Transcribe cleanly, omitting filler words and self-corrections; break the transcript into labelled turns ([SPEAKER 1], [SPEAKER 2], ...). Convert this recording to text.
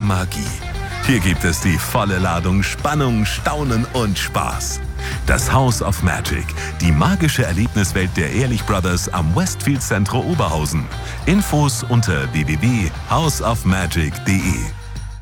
[SPEAKER 1] Magie. Hier gibt es die volle Ladung Spannung, Staunen und Spaß. Das House of Magic, die magische Erlebniswelt der Ehrlich Brothers am Westfield Centro Oberhausen. Infos unter www.houseofmagic.de.